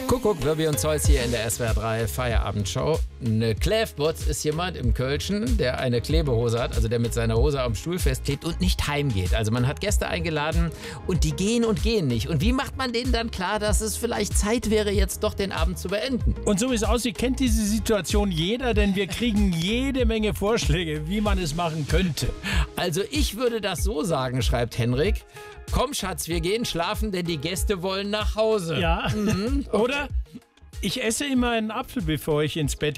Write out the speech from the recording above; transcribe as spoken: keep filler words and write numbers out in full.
Kuckuck, Wirbi und Zeus hier in der S W R drei Feierabendshow. Eine Kläfbutz ist jemand im Kölschen, der eine Klebehose hat, also der mit seiner Hose am Stuhl festklebt und nicht heimgeht. Also man hat Gäste eingeladen und die gehen und gehen nicht. Und wie macht man denen dann klar, dass es vielleicht Zeit wäre, jetzt doch den Abend zu beenden? Und so wie es aussieht, kennt diese Situation jeder, denn wir kriegen jede Menge Vorschläge, wie man es machen könnte. Also ich würde das so sagen, schreibt Henrik. Komm, Schatz, wir gehen schlafen, denn die Gäste wollen nach Hause. Ja, Mhm. oder ich esse immer einen Apfel, bevor ich ins Bett